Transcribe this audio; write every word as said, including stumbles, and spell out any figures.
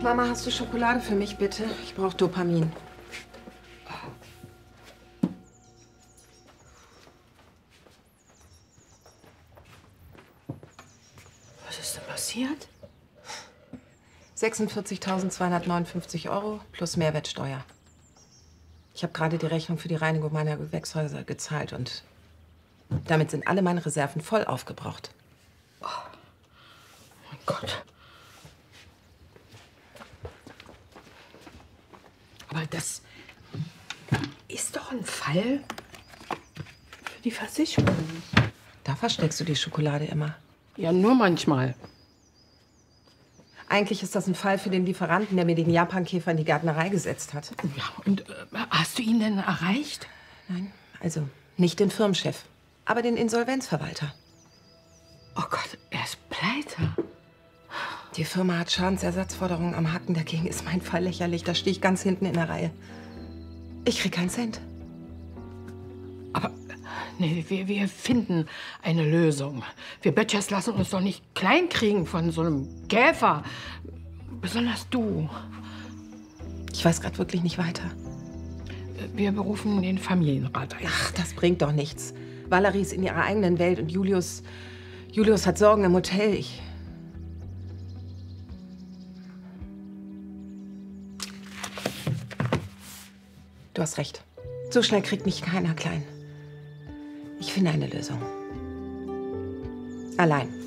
Mama, hast du Schokolade für mich, bitte? Ich brauche Dopamin. Was ist denn passiert? sechsundvierzigtausendzweihundertneunundfünfzig Euro plus Mehrwertsteuer. Ich habe gerade die Rechnung für die Reinigung meiner Gewächshäuser gezahlt und damit sind alle meine Reserven voll aufgebraucht. Oh mein Gott. Aber das ist doch ein Fall für die Versicherung. Da versteckst du die Schokolade immer. Ja, nur manchmal. Eigentlich ist das ein Fall für den Lieferanten, der mir den Japankäfer in die Gärtnerei gesetzt hat. Ja, und äh, hast du ihn denn erreicht? Nein, also nicht den Firmenchef, aber den Insolvenzverwalter. Oh Gott, er ist pleite. Die Firma hat Schadensersatzforderungen am Haken. Dagegen ist mein Fall lächerlich. Da stehe ich ganz hinten in der Reihe. Ich krieg keinen Cent. Aber nee, wir, wir finden eine Lösung. Wir Böttchers lassen uns doch nicht kleinkriegen von so einem Käfer. Besonders du. Ich weiß gerade wirklich nicht weiter. Wir berufen den Familienrat ein. Ach, das bringt doch nichts. Valerie ist in ihrer eigenen Welt und Julius... Julius hat Sorgen im Hotel. Ich... Du hast recht. So schnell kriegt mich keiner klein. Ich finde eine Lösung. Allein.